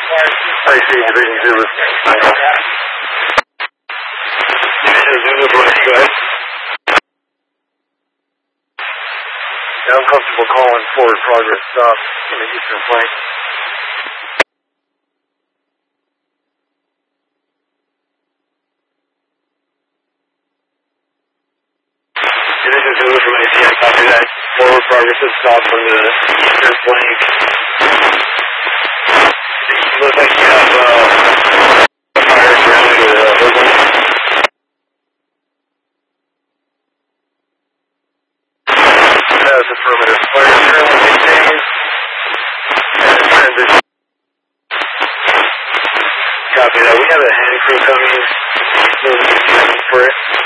I see, Division Zulu. Division Zulu, go ahead. Yeah, I'm comfortable calling forward progress stop in the eastern flank. Division Zulu from ATM, copy that. Forward progress has stopped from the eastern flank. It looks like you have a fire surrounding the hoodlum. That's affirmative. Fire currently maintained. And transition. Copy that. We have a hand crew coming. So for it.